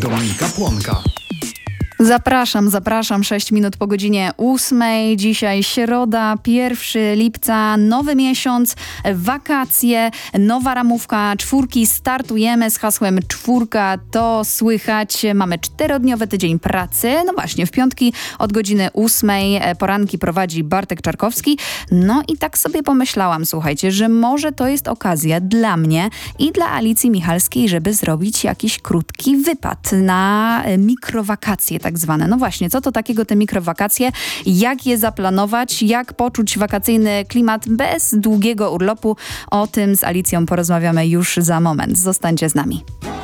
Dominika Płonka. Zapraszam. 6 minut po godzinie 8. Dzisiaj środa, 1 lipca, nowy miesiąc, wakacje, nowa ramówka czwórki. Startujemy z hasłem czwórka, to słychać. Mamy 4-dniowy tydzień pracy. No właśnie, w piątki od godziny 8 poranki prowadzi Bartek Czarkowski. No i tak sobie pomyślałam, słuchajcie, że może to jest okazja dla mnie i dla Alicji Michalskiej, żeby zrobić jakiś krótki wypad na mikrowakacje tak zwane. No właśnie, co to takiego te mikrowakacje? Jak je zaplanować? Jak poczuć wakacyjny klimat bez długiego urlopu? O tym z Alicją porozmawiamy już za moment. Zostańcie z nami.